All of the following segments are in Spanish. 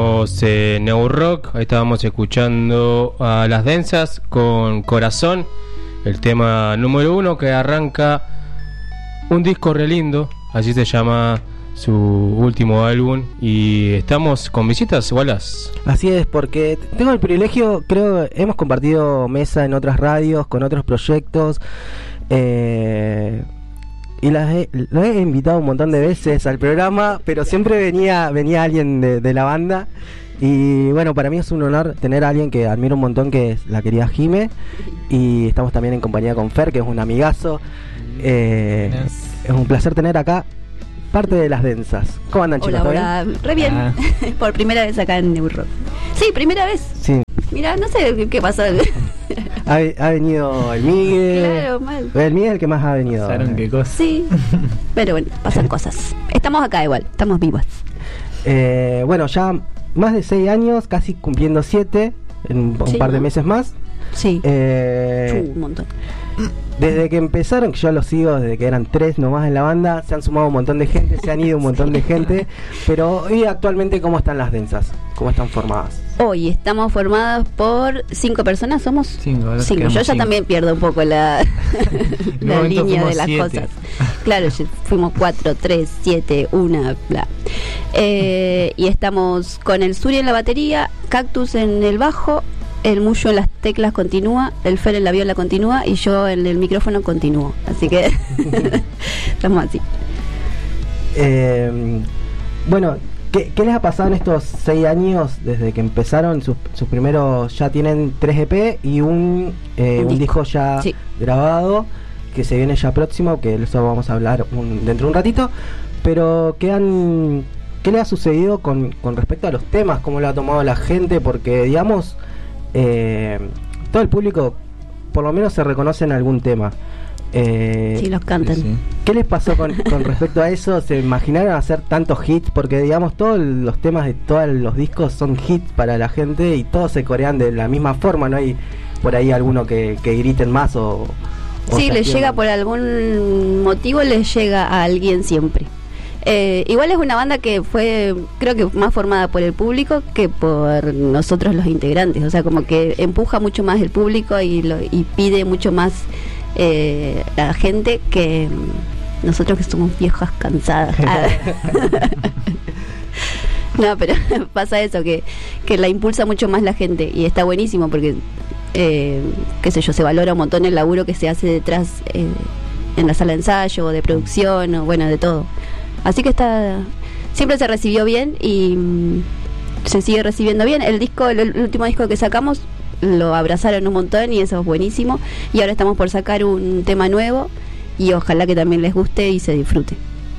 New Rock, ahí estábamos escuchando a Las Densas con Corazón, el tema número 1 que arranca un disco re lindo, así se llama su último álbum. Y estamos con visitas, Wallace. Así es, porque tengo el privilegio, creo, hemos compartido mesa en otras radios, con otros proyectos, y los he invitado un montón de veces al programa, pero siempre venía alguien de la banda. Y bueno, para mí es un honor tener a alguien que admiro un montón, que es la querida Jime. Y estamos también en compañía con Fer, que es un amigazo. Es un placer tener acá parte de Las Densas. ¿Cómo andan, chicos? Hola, re bien. Por primera vez acá en New Rock. Sí, primera vez. Sí. Mira, no sé qué pasó. Ha venido el Miguel. Claro, mal. El Miguel que más ha venido. ¿Saben qué cosa? Sí, pero bueno, pasan cosas. Estamos acá igual, estamos vivos. Bueno, ya más de 6 años, casi cumpliendo 7, en un par de meses más. Sí. Un montón. Desde que empezaron, que yo los sigo desde que eran 3 nomás en la banda, se han sumado un montón de gente, se han ido un montón de gente. Pero hoy actualmente, ¿cómo están Las Densas? ¿Cómo están formadas? Hoy estamos formados por 5 personas, ¿somos? 5. Yo ya 5. También pierdo un poco la línea de las 7 cosas. Claro, fuimos 4, 3, 7, 1, bla. Y estamos con el Suri en la batería, Cactus en el bajo, el Muyo en las teclas continúa, el Fer en la viola continúa y yo en el micrófono continúo. Así que estamos así. Bueno, ¿qué les ha pasado en estos 6 años desde que empezaron sus primeros? Ya tienen 3 EP y un disco ya grabado, que se viene ya próximo, que eso vamos a hablar dentro de un ratito. Pero ¿qué le ha sucedido con respecto a los temas? ¿Cómo lo ha tomado la gente? Porque digamos, todo el público por lo menos se reconoce en algún tema. Sí, los cantan. Sí. ¿Qué les pasó con respecto a eso? ¿Se imaginaron hacer tantos hits? Porque digamos, todos los temas de todos los discos son hits para la gente y todos se corean de la misma forma. ¿No hay por ahí alguno que griten más o sí, les llega por algún motivo, les llega a alguien siempre. Igual es una banda que fue, creo que más formada por el público que por nosotros los integrantes. O sea, como que empuja mucho más el público y pide mucho más a la gente que nosotros, que somos viejas cansadas. No, pero pasa eso, que la impulsa mucho más la gente y está buenísimo porque qué sé yo, se valora un montón el laburo que se hace detrás en la sala de ensayo, de producción, o bueno, de todo. Así que siempre se recibió bien y se sigue recibiendo bien. El último disco que sacamos lo abrazaron un montón y eso es buenísimo. Y ahora estamos por sacar un tema nuevo y ojalá que también les guste y se disfrute.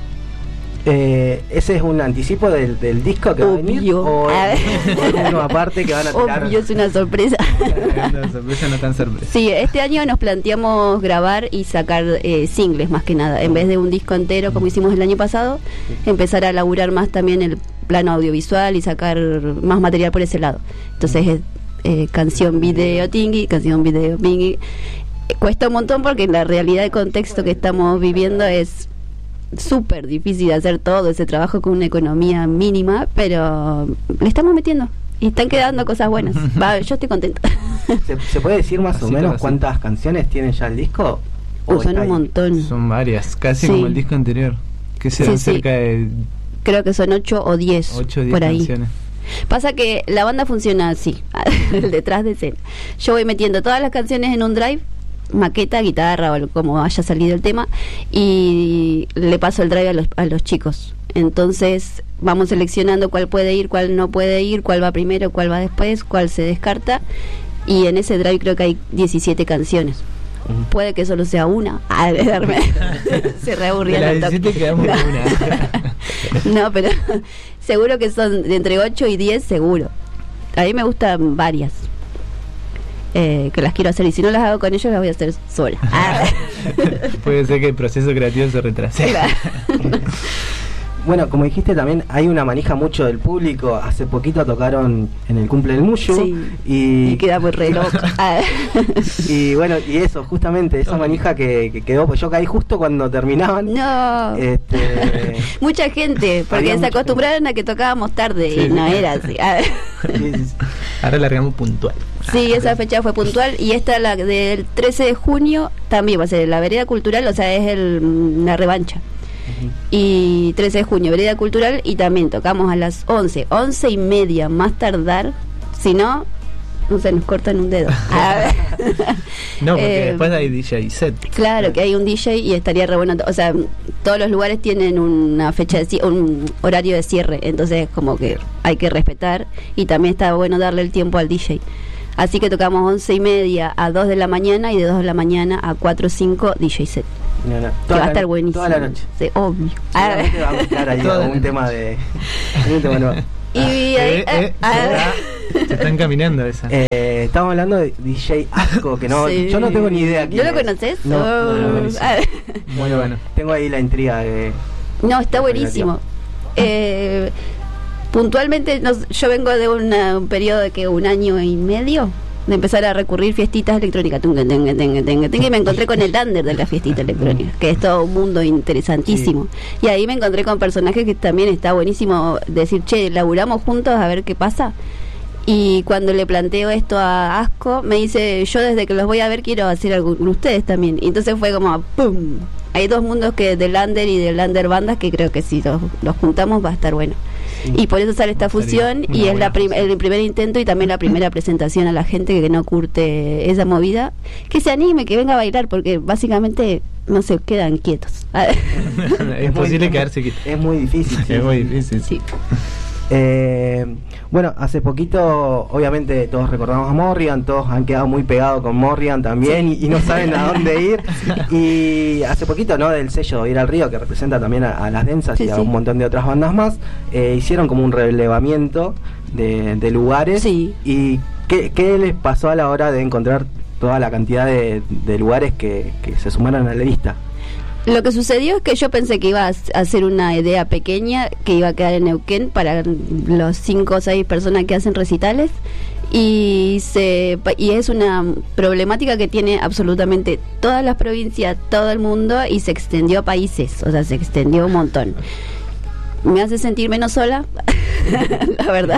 ¿Ese es un anticipo del disco que va a venir? ¿O uno aparte que van a tirar? Obvio, es una sorpresa. Una sorpresa no tan sorpresa. Sí, este año nos planteamos grabar y sacar singles más que nada. En vez de un disco entero como hicimos el año pasado, empezar a laburar más también el plano audiovisual y sacar más material por ese lado. Entonces canción, video, tingui, canción, video, bingui. Cuesta un montón porque la realidad de contexto que estamos viviendo es súper difícil hacer todo ese trabajo con una economía mínima, pero le estamos metiendo y están quedando cosas buenas. Yo estoy contenta. ¿Se puede decir más o menos cuántas canciones tiene ya el disco? Son un montón. Son varias, casi como el disco anterior, que serán cerca de... Creo que son 8 o 10 por ahí. Canciones. Pasa que la banda funciona así, detrás de escena. Yo voy metiendo todas las canciones en un drive, maqueta, guitarra o como haya salido el tema, y le paso el drive a los chicos. Entonces vamos seleccionando cuál puede ir, cuál no puede ir, cuál va primero, cuál va después, cuál se descarta, y en ese drive creo que hay 17 canciones. Puede que solo sea una. Se reaburría la 17 quedamos una. No, pero seguro que son de entre 8 y 10 seguro. A mí me gustan varias que las quiero hacer, y si no las hago con ellos las voy a hacer sola. Puede ser que el proceso creativo se retrase. bueno, como dijiste también hay una manija mucho del público. Hace poquito tocaron en el cumple del Muyu, sí, y quedamos re locos. Y bueno, y eso, justamente esa manija que quedó, pues yo caí justo cuando terminaban. No. Mucha gente, porque se acostumbraron a que tocábamos tarde, sí, y no era así. Ahora largamos puntual. Sí, esa fecha fue puntual, y esta, la del 13 de junio, también va a ser la vereda cultural, o sea, es la revancha. Y 13 de junio, vereda cultural, y también tocamos a las 11:30 más tardar, si no se nos cortan un dedo. No, porque después hay DJ set. Claro, que hay un DJ y estaría re bueno. O sea, todos los lugares tienen una fecha un horario de cierre, entonces como que hay que respetar, y también está bueno darle el tiempo al DJ. Así que tocamos 11:30 a 2 de la mañana, y de 2 de la mañana a 4 o 5 DJ set. No. Que va a estar buenísimo. Toda la noche. Sí, obvio. Va a buscar ahí un tema de... Y ahí, se están caminando esa. Estamos hablando de DJ Asco, que no, sí, yo no tengo ni idea. ¿No lo conoces? No, muy bueno. Tengo ahí la intriga de... No, está buenísimo. Puntualmente, yo vengo de un periodo de que 1 año y medio de empezar a recurrir fiestitas electrónicas, y me encontré con el Lander de la fiestita electrónica, que es todo un mundo interesantísimo, sí. Y ahí me encontré con personajes que también está buenísimo decir, che, laburamos juntos a ver qué pasa. Y cuando le planteo esto a Asco, me dice, yo desde que los voy a ver quiero hacer algo con ustedes también. Y entonces fue como ¡pum! Hay 2 mundos, que del Lander y del Lander bandas, que creo que si los juntamos va a estar bueno. Y por eso sale esta fusión, y es el primer intento y también la primera presentación a la gente que no curte esa movida, que se anime, que venga a bailar, porque básicamente no se quedan quietos. Es posible quedarse quietos. Es muy difícil. Es muy difícil. Sí. Bueno, hace poquito, obviamente todos recordamos a Morrigan, todos han quedado muy pegados con Morrigan también, sí. y no saben a dónde ir. Y hace poquito, ¿no?, del sello Ir al Río, que representa también a Las Densas, sí, y a un montón de otras bandas más, hicieron como un relevamiento de lugares. Sí. ¿Y qué les pasó a la hora de encontrar toda la cantidad de lugares que se sumaron a la lista? Lo que sucedió es que yo pensé que iba a ser una idea pequeña, que iba a quedar en Neuquén para los 5 o 6 personas que hacen recitales, y es una problemática que tiene absolutamente todas las provincias, todo el mundo, y se extendió a países, o sea, se extendió un montón. Me hace sentir menos sola, la verdad.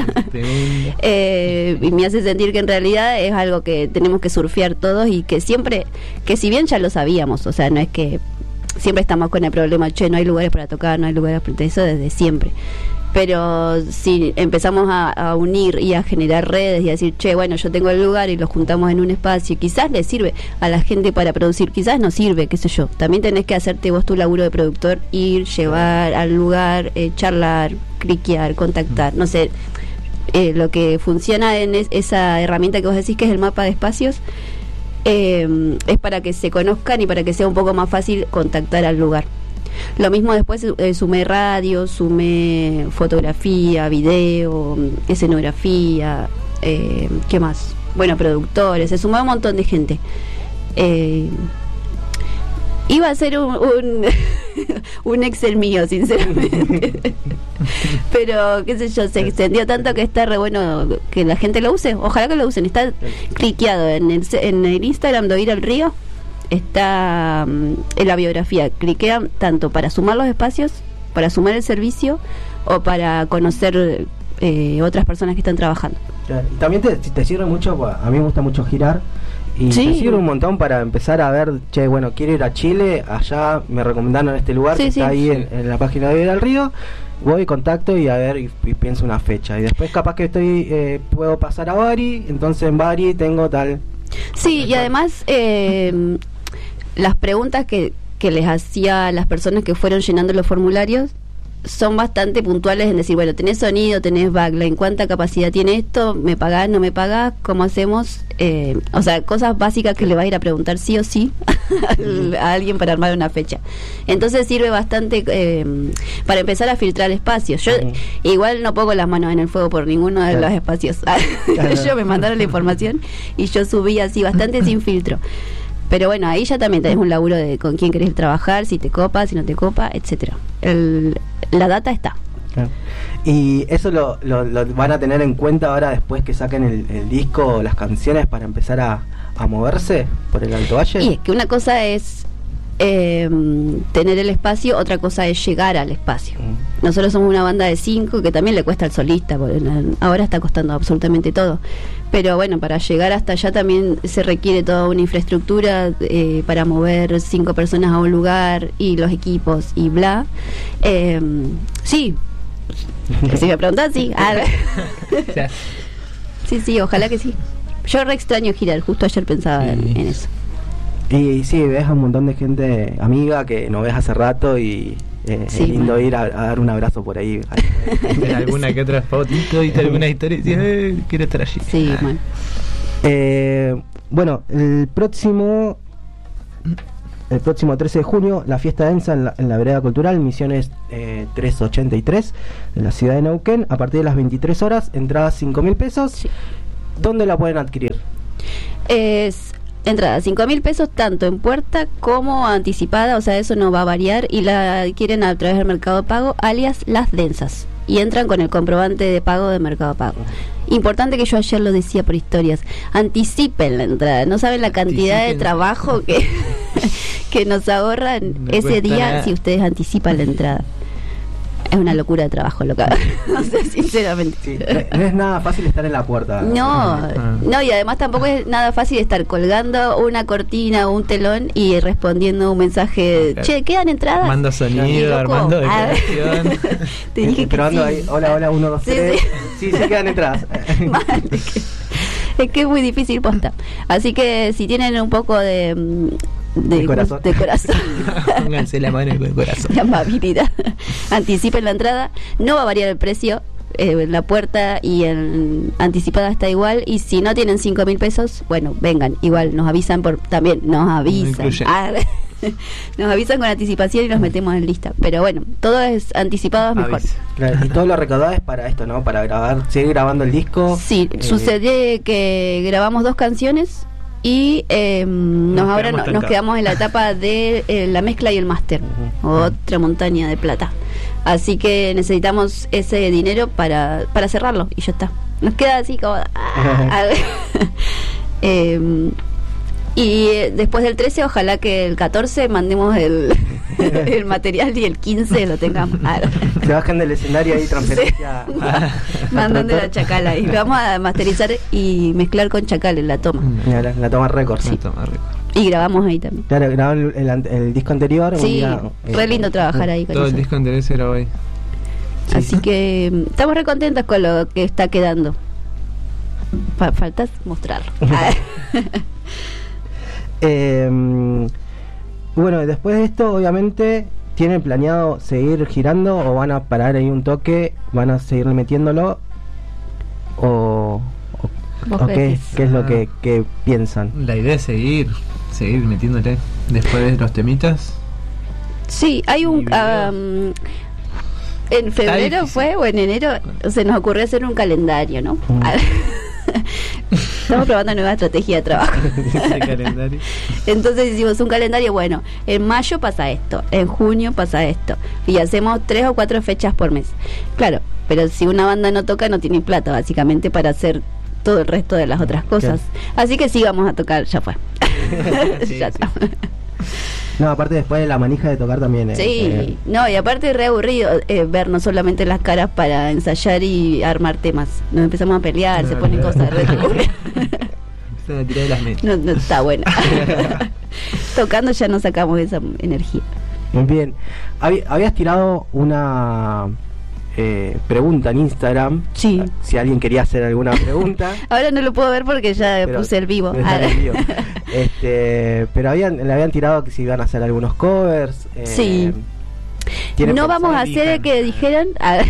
Y me hace sentir que en realidad es algo que tenemos que surfear todos, y que siempre, que si bien ya lo sabíamos, o sea, no es que siempre estamos con el problema, che, no hay lugares para tocar, no hay lugares para eso, desde siempre. Pero si empezamos a unir y a generar redes y a decir, che, bueno, yo tengo el lugar y lo juntamos en un espacio, quizás le sirve a la gente para producir, quizás no sirve, qué sé yo. También tenés que hacerte vos tu laburo de productor, ir, llevar al lugar, charlar, cliquear, contactar, no sé. Lo que funciona en esa herramienta que vos decís, que es el mapa de espacios, es para que se conozcan y para que sea un poco más fácil contactar al lugar. Lo mismo después sumé radio, sumé fotografía, video, escenografía, ¿qué más? Bueno, productores, se sumó un montón de gente. Iba a ser un Excel mío, sinceramente. Pero, qué sé yo, se extendió tanto que está re bueno que la gente lo use. Ojalá que lo usen. Está cliqueado en el Instagram de Ir al Río. Está en la biografía. Cliquean tanto para sumar los espacios, para sumar el servicio, o para conocer otras personas que están trabajando. También te sirve mucho, a mí me gusta mucho girar. Y sí, me sirve un montón para empezar a ver, che, bueno, quiero ir a Chile, allá me recomendaron este lugar, que está ahí en la página de Ir al Río, voy, contacto y a ver, y pienso una fecha. Y después capaz que puedo pasar a Bari, entonces en Bari tengo tal... Sí, y además las preguntas que les hacía a las personas que fueron llenando los formularios son bastante puntuales en decir, bueno, tenés sonido, tenés backline, ¿cuánta capacidad tiene esto? ¿Me pagás, no me pagás? ¿Cómo hacemos? O sea, cosas básicas que le vas a ir a preguntar sí o sí a alguien para armar una fecha. Entonces sirve bastante para empezar a filtrar espacios. Yo igual no pongo las manos en el fuego por ninguno de los espacios. Yo me mandaron la información y yo subí así bastante sin filtro. Pero bueno, ahí ya también tenés un laburo de con quién querés trabajar, si te copa, si no te copa, etcétera. La data está. Claro. Y eso lo van a tener en cuenta ahora después que saquen el disco, las canciones, para empezar a moverse por el Alto Valle. Y es que una cosa es tener el espacio, otra cosa es llegar al espacio. Nosotros somos una banda de 5 que también le cuesta al solista, porque ahora está costando absolutamente todo. Pero bueno, para llegar hasta allá también se requiere toda una infraestructura para mover 5 personas a un lugar y los equipos y bla. Sí. Si me preguntas, sí. Sí, ojalá que sí. Yo re extraño girar, justo ayer pensaba en eso. Y sí, ves a un montón de gente amiga que no ves hace rato y es lindo ir a dar un abrazo por ahí. Alguna que otra fotito y alguna historia y dices, quiero estar allí. Sí, bueno, el próximo 13 de junio, la fiesta densa en la vereda cultural Misiones 383 de la ciudad de Neuquén, a partir de las 23 horas, entradas 5.000 pesos. Sí. ¿Dónde la pueden adquirir? Es entrada 5.000 pesos tanto en puerta como anticipada, o sea, eso no va a variar, y la adquieren a través del Mercado Pago, alias Las Densas, y entran con el comprobante de pago de Mercado Pago. Importante, que yo ayer lo decía por historias, anticipen la entrada, no saben la cantidad de trabajo que nos ahorran ese día nada. Si ustedes anticipan la entrada. Es una locura de trabajo, loca. No sé, sinceramente. Sí, no es nada fácil estar en la puerta. No, y además tampoco es nada fácil estar colgando una cortina o un telón y respondiendo un mensaje. Okay. Che, ¿quedan entradas? Mando sonido, armando decoración. Te dije que sí. Ahí, hola, 1, 2, 3. Sí, quedan entradas. Es que es muy difícil posta. Así que si tienen un poco de corazón. Pónganse la mano con el corazón. La amabilidad. Anticipen la entrada. No va a variar el precio. La puerta y anticipada está igual. Y si no tienen 5.000 pesos, bueno, vengan. Igual nos avisan también. Nos avisan. Nos avisan con anticipación y nos metemos en lista. Pero bueno, todo es anticipado, es mejor. Claro, y todo lo recaudado es para esto, ¿no? Para seguir grabando el disco. Sí, sucede que grabamos 2 canciones. Y nos quedamos en la etapa de la mezcla y el máster. Otra montaña de plata. Así que necesitamos ese dinero para cerrarlo. Y ya está. Nos queda así como... y después del 13, ojalá que el 14 mandemos el material y el 15 lo tengamos. Se bajan del escenario ahí, transferencia. Mandan de la Chacala. Y lo vamos a masterizar y mezclar con Chacal en la toma. La toma récord. Sí. Y grabamos ahí también. Claro, grabaron el disco anterior. Sí, re lindo trabajar ahí. Todo el disco anterior se grabó ahí. Así que estamos re contentos con lo que está quedando. Falta mostrarlo. Bueno, después de esto, obviamente, ¿tienen planeado seguir girando o van a parar ahí un toque? ¿Van a seguir metiéndolo? ¿O qué es lo que piensan? La idea es seguir metiéndole después de los temitas. Sí, hay un... en febrero fue, o en enero, se nos ocurrió hacer un calendario, ¿no? Estamos probando nueva estrategia de trabajo. Entonces hicimos un calendario. Bueno, en mayo pasa esto, en junio pasa esto, y hacemos 3 o 4 fechas por mes. Claro, pero si una banda no toca, no tiene plata básicamente para hacer todo el resto de las otras cosas. Así que sí, vamos a tocar, ya fue. Ya está. No, aparte después de la manija de tocar también. Sí, no, y aparte es re aburrido ver no solamente las caras para ensayar y armar temas. Nos empezamos a pelear, se ponen cosas re Se me tiré de las metas. No está bueno. Tocando ya no sacamos esa energía. Muy bien. Habías tirado una pregunta en Instagram. Sí. Si alguien quería hacer alguna pregunta. Ahora no lo puedo ver porque ya puse el vivo. Pero le habían tirado que si iban a hacer algunos covers. Sí. No vamos a hacer el que dijeran.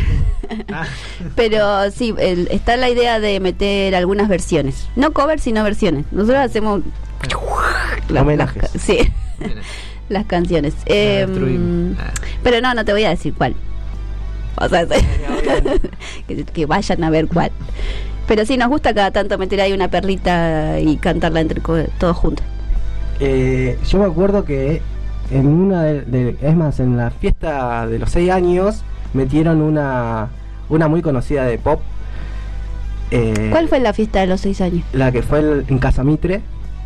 Pero sí, está la idea de meter algunas versiones. No covers, sino versiones. Nosotros hacemos homenajes. Sí. Las canciones. Pero no te voy a decir cuál. O sea, que vayan a ver cuál. Pero sí, nos gusta cada tanto meter ahí una perlita y cantarla entre todos juntos. Yo me acuerdo que en una es más, en la fiesta de los 6 años metieron una muy conocida de pop. ¿Cuál fue la fiesta de los 6 años? La que fue en Casa Mitre.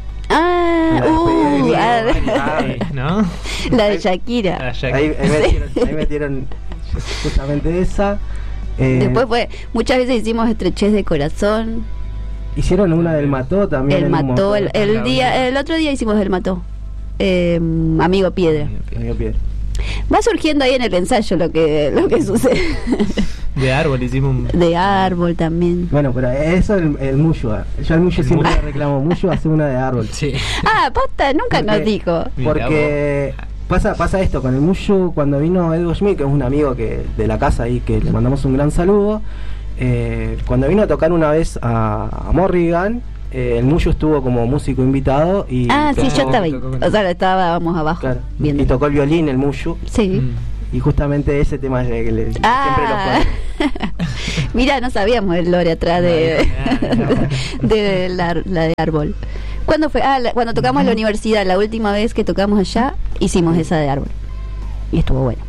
¿no? La de Shakira. Ahí metieron justamente esa. Después muchas veces hicimos Estrechez de Corazón. Hicieron una del Mató también. El Mató, el otro día hicimos el Mató. Amigo Piedra. Va surgiendo ahí en el ensayo lo que sucede. De Árbol hicimos de Árbol también. Bueno, pero eso el Muyo. Yo al Muyo siempre le reclamo. Muyo hace una de Árbol. Sí. Posta, nunca nos dijo. Porque pasa esto con el Muyo. Cuando vino Edu Schmidt, que es un amigo de la casa ahí, que le mandamos un gran saludo. Cuando vino a tocar una vez a Morrigan, el Muyo estuvo como músico invitado y sí, yo estaba ahí. O sea, estábamos abajo, claro, viendo. Y tocó el violín el Muyo. Sí. Y justamente ese tema es el que siempre lo pone. Mira, no sabíamos el lore atrás de la de Árbol. ¿Cuándo fue? Cuando tocamos en la universidad, la última vez que tocamos allá, hicimos esa de Árbol. Y estuvo bueno.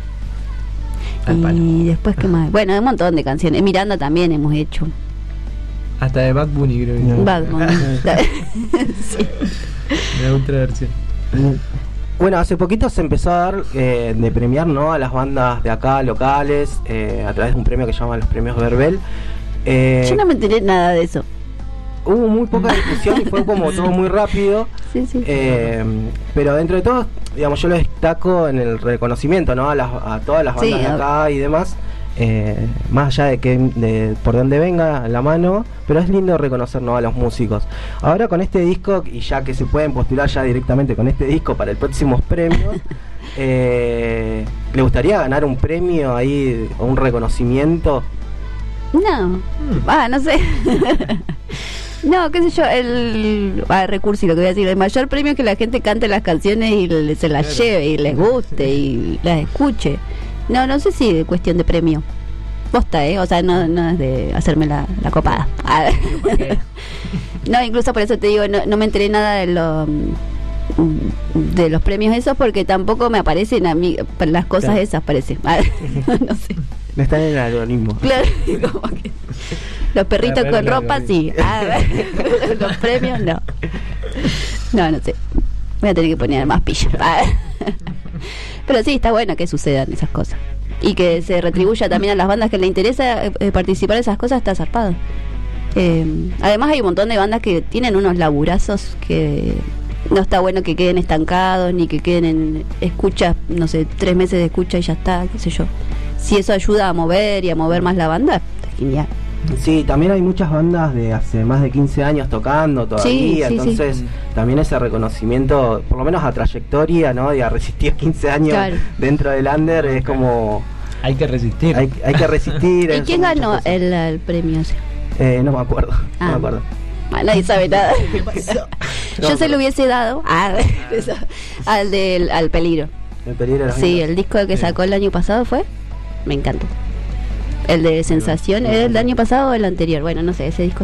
Y después, ¿qué más? Bueno, un montón de canciones. Miranda también hemos hecho. Hasta de Bad Bunny, creo que. Bad Bunny. Sí. La otra versión. Bueno, hace poquito se empezó a dar de premiar, ¿no?, a las bandas de acá, locales, a través de un premio que se llama los premios Verbel. Yo no me enteré nada de eso. Hubo muy poca discusión y fue como todo muy rápido. Sí. Pero dentro de todo, digamos, yo lo destaco en el reconocimiento, ¿no?, a todas las bandas de acá y demás. Más allá de por dónde venga la mano, pero es lindo reconocer, ¿no?, a los músicos. Ahora con este disco, y ya que se pueden postular ya directamente con este disco para el próximo premio, ¿le gustaría ganar un premio ahí o un reconocimiento? No, no sé. No, qué sé yo, recurso, lo que voy a decir, el mayor premio es que la gente cante las canciones y se las lleve y les guste y las escuche. No sé si es cuestión de premio. Posta, o sea, no es de hacerme la copada. No, incluso por eso te digo, no me enteré nada de los premios esos, porque tampoco me aparecen a mí las cosas esas, parece. No sé. No están en el algoritmo. Claro, como que los perritos con ropa, sí. Los premios, no. No sé. Voy a tener que poner más pilla. Pero sí, está bueno que sucedan esas cosas. Y que se retribuya también a las bandas que les interesa participar de esas cosas, está zarpado. Además hay un montón de bandas que tienen unos laburazos que no está bueno que queden estancados, ni que queden en escucha, no sé, 3 meses de escucha y ya está, qué sé yo. Si eso ayuda a mover y a mover más la banda, está genial. Sí, también hay muchas bandas de hace más de 15 años tocando todavía, entonces también ese reconocimiento, por lo menos a trayectoria, ¿no?, y a resistir 15 años dentro del under, es como... Hay que resistir. Hay que resistir. ¿Y quién ganó el premio? No me acuerdo. Nadie sabe nada. ¿Qué pasó? Yo se lo hubiese dado al Peligro. ¿El Peligro? Sí, el disco que sacó el año pasado fue. Me encantó. El de Sensación, ¿es el año pasado o el anterior? Bueno, no sé, ese disco.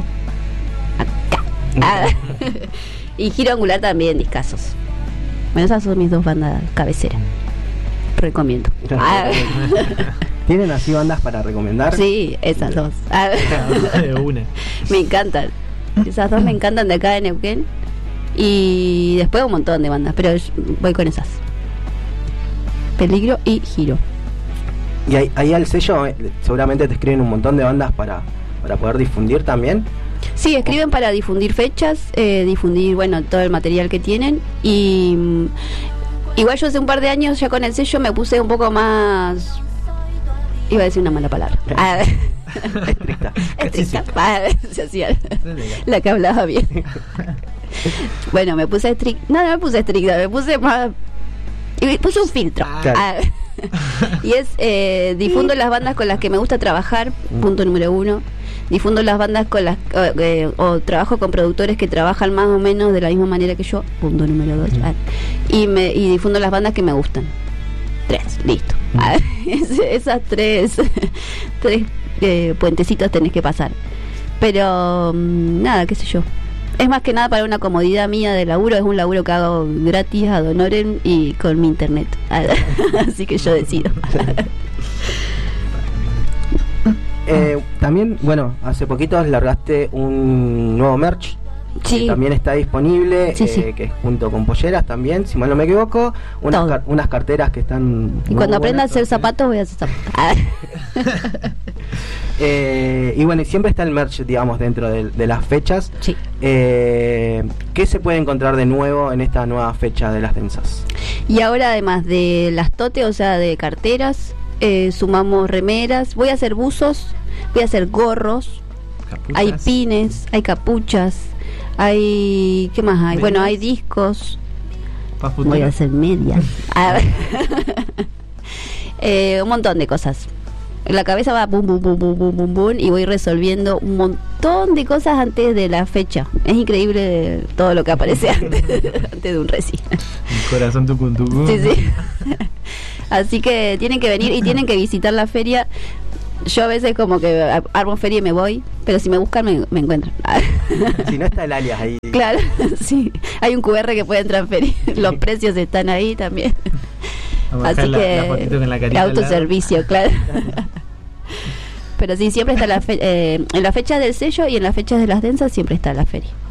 Acá. Y Giro Angular también, discazos. Bueno, esas son mis 2 bandas cabeceras. Recomiendo. ¿Tienen así bandas para recomendar? Sí, esas 2. De una. Me encantan. Esas 2 me encantan, de acá de Neuquén. Y después un montón de bandas, pero voy con esas. Peligro y Giro. Y ahí al sello seguramente te escriben un montón de bandas para poder difundir también. Sí, escriben para difundir fechas, difundir, bueno, todo el material que tienen. Y igual yo hace un par de años ya con el sello me puse un poco más... Iba a decir una mala palabra. Estricta. Se hacía la que hablaba bien. Bueno, me puse estricta. No me puse estricta, me puse más... Y puse un filtro. Y es difundo las bandas con las que me gusta trabajar, punto número 1. Difundo las bandas con las o trabajo con productores que trabajan más o menos de la misma manera que yo, punto número 2. Y difundo las bandas que me gustan. 3, listo. Esas tres puentecitos tenés que pasar. Pero nada, qué sé yo. Es más que nada para una comodidad mía de laburo, es un laburo que hago gratis ad honorem y con mi internet. Así que yo decido. También, bueno, hace poquito largaste un nuevo merch. Sí. Que también está disponible, que es junto con polleras también, si mal no me equivoco, unas carteras que están... Y cuando aprenda a hacer zapatos voy a hacer zapatos. Y bueno, y siempre está el merch, digamos, dentro de las fechas. Sí. ¿Qué se puede encontrar de nuevo en esta nueva fecha de las densas? Y ahora, además de las tote, o sea, de carteras, sumamos remeras, voy a hacer buzos, voy a hacer gorros, capuchas. Hay pines, hay capuchas, hay... ¿qué más hay? ¿Medias? Bueno, hay discos. Voy a hacer medias. Un montón de cosas. En la cabeza va bum, bum, bum, bum, bum, bum, bum, y voy resolviendo un montón de cosas antes de la fecha. Es increíble todo lo que aparece antes de un reci. El corazón tucum. Sí, sí. Así que tienen que venir y tienen que visitar la feria. Yo a veces como que armo feria y me voy, pero si me buscan me encuentran. Si no, está el alias ahí. Claro, sí. Hay un QR que puede entrar en feria. Los precios están ahí también. Así que la autoservicio, claro. Pero sí, siempre está en las fechas del sello y en las fechas de las densas siempre está la feria.